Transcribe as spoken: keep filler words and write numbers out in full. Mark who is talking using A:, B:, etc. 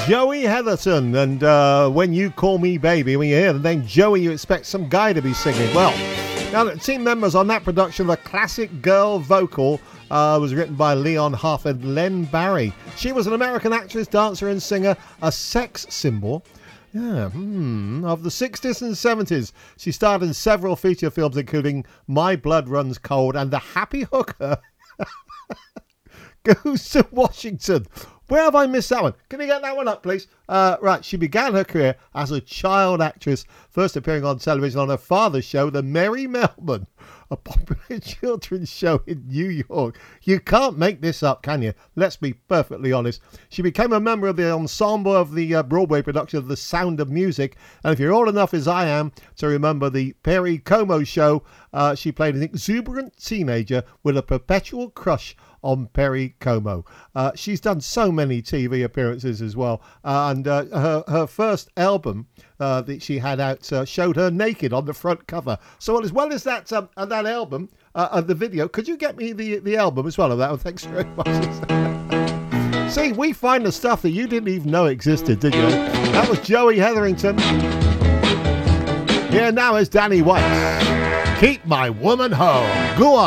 A: Joey Heatherton, and uh, When You Call Me Baby. When you hear the name Joey, you expect some guy to be singing. Well, now the team members on that production, the classic girl vocal uh, was written by Leon Huff and Len Barry. She was an American actress, dancer and singer, a sex symbol. Yeah, hmm. Of the sixties and seventies, she starred in several feature films, including My Blood Runs Cold and The Happy Hooker Goes to Washington. Where have I missed that one? Can you get that one up, please? Uh, right, she began her career as a child actress, first appearing on television on her father's show, The Merry Melbourne, a popular children's show in New York. You can't make this up, can you? Let's be perfectly honest. She became a member of the ensemble of the uh, Broadway production of The Sound of Music, and if you're old enough as I am to remember the Perry Como show, uh, she played an exuberant teenager with a perpetual crush on Perry Como. Uh, she's done so many T V appearances as well, uh, and uh, her, her first album uh, that she had out uh, showed her naked on the front cover. So as well as that um, uh, that album, uh, uh, the video, could you get me the, the album as well of that one? Thanks very much. See, we find the stuff that you didn't even know existed, did you? That was Joey Hetherington. Here now is Danny White. Keep My Woman Home. Go on.